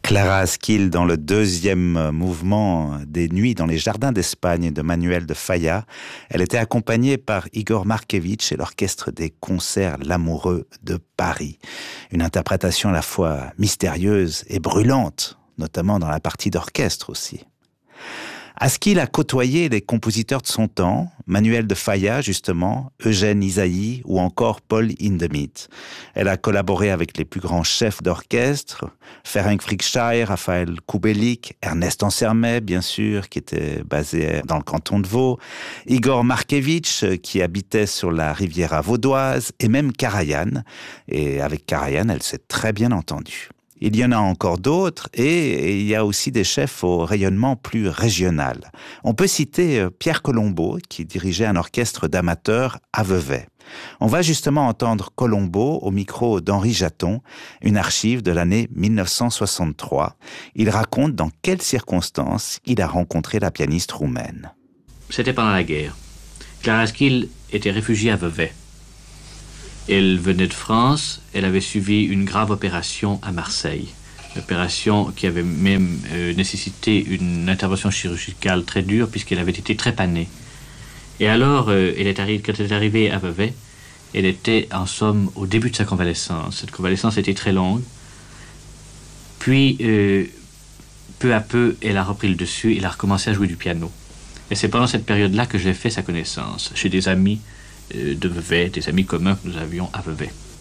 Clara Askill dans le deuxième mouvement des Nuits dans les jardins d'Espagne de Manuel de Falla. Elle était accompagnée par Igor Markevitch et l'orchestre des concerts L'Amoureux de Paris. Une interprétation à la fois mystérieuse et brûlante, notamment dans la partie d'orchestre aussi. Askill a côtoyé les compositeurs de son temps, Manuel de Falla justement, Eugène Ysaÿe ou encore Paul Hindemith. Elle a collaboré avec les plus grands chefs d'orchestre, Ferenc Frickstein, Raphaël Kubelik, Ernest Ansermet bien sûr, qui était basé dans le canton de Vaud, Igor Markevitch qui habitait sur la Riviera vaudoise et même Karajan. Et avec Karajan, elle s'est très bien entendue. Il y en a encore d'autres et il y a aussi des chefs au rayonnement plus régional. On peut citer Pierre Colombo qui dirigeait un orchestre d'amateurs à Vevey. On va justement entendre Colombo au micro d'Henri Jaton, une archive de l'année 1963. Il raconte dans quelles circonstances il a rencontré la pianiste roumaine. C'était pendant la guerre. Clara Askill était réfugiée à Vevey. Elle venait de France, elle avait suivi une grave opération à Marseille. Une opération qui avait même nécessité une intervention chirurgicale très dure puisqu'elle avait été trépanée. Et alors, quand elle est arrivée à Vevey, elle était en somme au début de sa convalescence. Cette convalescence était très longue. Puis, peu à peu, elle a repris le dessus et elle a recommencé à jouer du piano. Et c'est pendant cette période-là que j'ai fait sa connaissance, chez des amis de Vevey, des amis communs que nous avions à Vevey.